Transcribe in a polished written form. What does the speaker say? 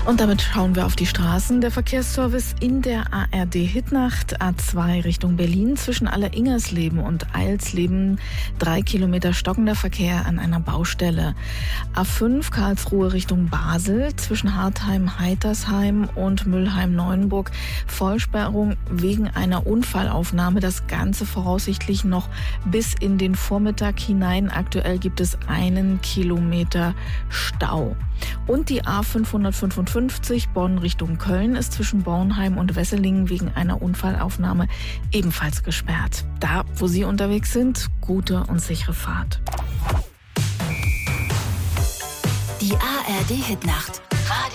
Und damit schauen wir auf die Straßen. Der Verkehrsservice in der ARD-Hitnacht A2 Richtung Berlin zwischen Alleringersleben und Eilsleben. 3 Kilometer stockender Verkehr an einer Baustelle. A5 Karlsruhe Richtung Basel zwischen Hartheim-Heitersheim und Mülheim-Neuenburg. Vollsperrung wegen einer Unfallaufnahme. Das Ganze voraussichtlich noch bis in den Vormittag hinein. Aktuell gibt es 1 Kilometer Stau. Und die A555 Bonn Richtung Köln ist zwischen Bornheim und Wesselingen wegen einer Unfallaufnahme ebenfalls gesperrt. Da, wo Sie unterwegs sind, gute und sichere Fahrt. Die ARD Hitnacht.